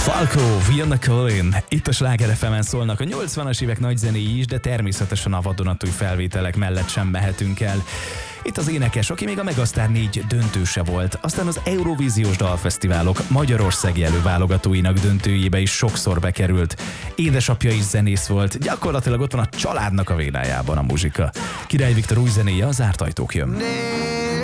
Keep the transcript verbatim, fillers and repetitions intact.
Falco, Fiona Colin. Itt a Sláger ef emen szólnak a nyolcvanas évek nagyzenéi is, de természetesen a vadonatúj felvételek mellett sem mehetünk el. Itt az énekes, aki még a Megasztár négy döntőse volt, aztán az Eurovíziós Dalfesztiválok magyarországi előválogatóinak döntőjébe is sokszor bekerült. Édesapja is zenész volt, gyakorlatilag ott van a családnak a vénájában a muzsika. Király Viktor új zenéje, a Zárt ajtók jön.